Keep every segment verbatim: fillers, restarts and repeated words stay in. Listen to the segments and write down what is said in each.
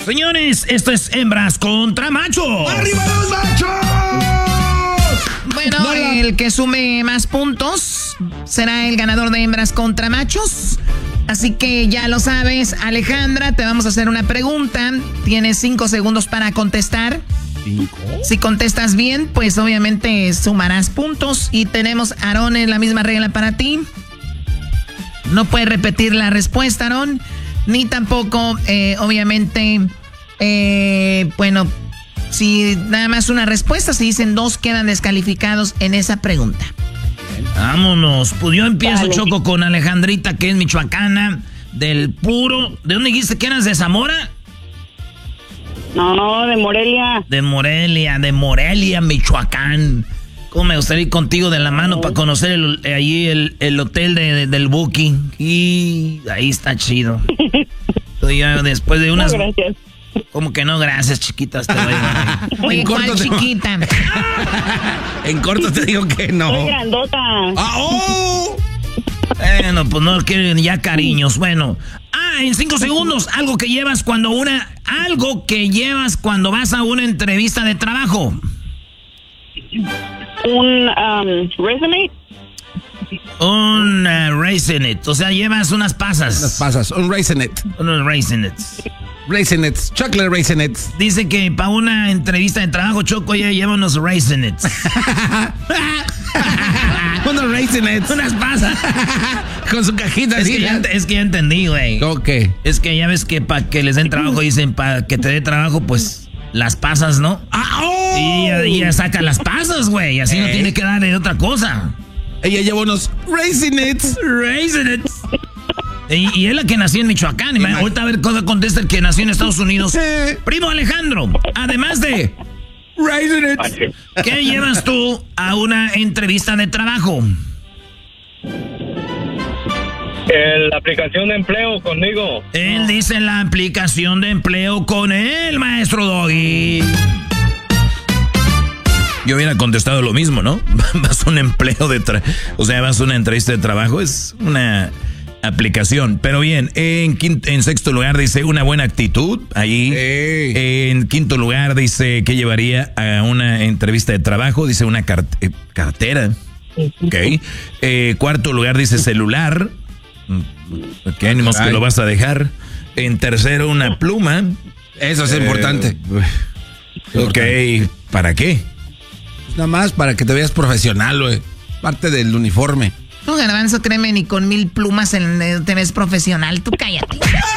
Señores, esto es hembras contra machos. ¡Arriba los machos! Bueno, no, no. el que sume más puntos será el ganador de hembras contra machos. Así que ya lo sabes, Alejandra, te vamos a hacer una pregunta. Tienes cinco segundos para contestar. ¿Cinco? Si contestas bien, pues obviamente sumarás puntos. Y tenemos, Aarón, en la misma regla para ti. No puedes repetir la respuesta, Aarón. Ni tampoco, eh, obviamente, eh, bueno, si nada más una respuesta, si dicen dos, quedan descalificados en esa pregunta. Vámonos. Pues yo empiezo, vale. Choco, con Alejandrita, que es michoacana, del puro... ¿De dónde dijiste que eras? ¿De Zamora? No, no, de Morelia. De Morelia, de Morelia, Michoacán. ¿Cómo me gustaría ir contigo de la mano oh. para conocer el, ahí el, el hotel de, de, del Booking? Y ahí está chido. Yo, después de unas... No, gracias. ¿Cómo que no? Gracias, chiquitas. Te voy a... Oye, ¿cuál chiquita? En corto te digo que no. Soy grandota. ¡Ah, oh! Bueno, pues no quieren ya cariños. Bueno. Ah, en cinco segundos. Algo que llevas cuando una... Algo que llevas cuando vas a una entrevista de trabajo. Un um, resume. Un uh, raisinit. O sea, llevas unas pasas. Unas pasas. Un raisinit. Unos raisinits. Raisinets. Chocolate raisinets. Dice que para una entrevista de trabajo, Choco ya lleva unos raisinets. Unos raisinets. Unas pasas. Con su cajita. Es, así, que, ya, es que ya entendí, güey. ¿Cómo qué? Es que ya ves que para que les den trabajo dicen para que te dé trabajo, pues... Las pasas, ¿no? ¡Ah, oh! Y ella saca las pasas, güey. Así eh. no tiene que darle otra cosa. Ella lleva unos raisinets. Raisinets. Y, y es la que nació en Michoacán. Y ahorita a ver cómo contesta el que nació en Estados Unidos. Eh. Primo Alejandro, además de raisinets, ¿qué llevas tú a una entrevista de trabajo? La aplicación de empleo conmigo. Él dice la aplicación de empleo con él, maestro Doggy. Yo hubiera contestado lo mismo, ¿no? Vas a un empleo de tra- o sea, vas a una entrevista de trabajo, es una aplicación. Pero bien, en, quinto, en sexto lugar dice una buena actitud. Ahí. Hey. En quinto lugar dice que llevaría a una entrevista de trabajo. Dice una car- eh, cartera. Ok. Eh, cuarto lugar dice celular. ¿Qué ánimos que lo vas a dejar? En tercero, una pluma. Eso es eh, importante. Ok, ¿para qué? Pues nada más para que te veas profesional, güey. Parte del uniforme. Tú, Garbanzo, créeme, ni con mil plumas en, te ves profesional. Tú cállate.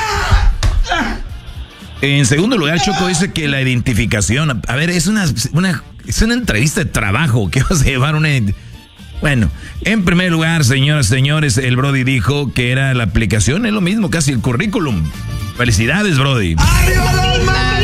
En segundo lugar, Choco dice que la identificación. A ver, es una, una, es una entrevista de trabajo. ¿Qué vas a llevar una... Bueno, en primer lugar, señoras y señores, el Brody dijo que era la aplicación, es lo mismo, casi el currículum. Felicidades, Brody. ¡Arriba los machos!